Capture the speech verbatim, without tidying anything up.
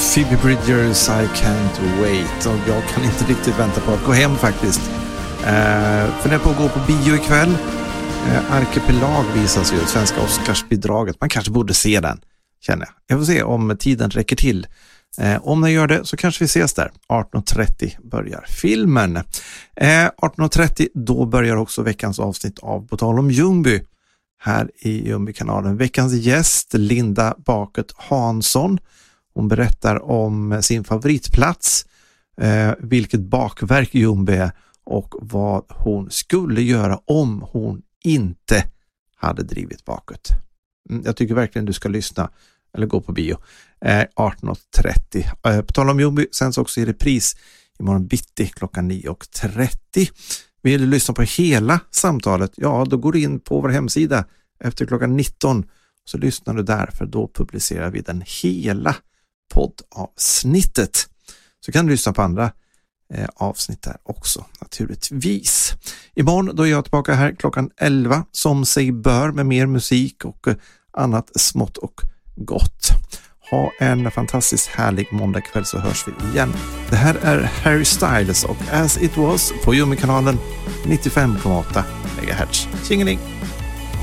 Phoebe Bridgers, I can't wait. Och jag kan inte riktigt vänta på att gå hem faktiskt. Eh, för det är på att gå på bio ikväll. Eh, Arkipelag visas ju, svenska Oscarsbidraget. Man kanske borde se den, känner jag. Jag får se om tiden räcker till. Eh, om den gör det så kanske vi ses där. arton trettio börjar filmen. Eh, arton trettio, då börjar också veckans avsnitt av På tal om Ljungby. Här i Ljungby-kanalen. Veckans gäst, Linda Baket Hansson. Hon berättar om sin favoritplats, eh, vilket bakverk Ljungby är och vad hon skulle göra om hon inte hade drivit bakåt. Jag tycker verkligen du ska lyssna eller gå på bio. Eh, arton trettio. Eh, på tal om Ljungby sänds också i repris imorgon bitti klockan nio trettio. Vill du lyssna på hela samtalet? Ja, då går du in på vår hemsida efter klockan nitton. Så lyssnar du där, för då publicerar vi den hela poddavsnittet. Så kan du lyssna på andra eh, avsnitt där också, naturligtvis. Imorgon då är jag tillbaka här klockan elva, som sig bör, med mer musik och eh, annat smått och gott. Ha en fantastiskt härlig måndagkväll, så hörs vi igen. Det här är Harry Styles och As It Was på Ljungby-kanalen nittiofem komma åtta megahertz. Tjingeling!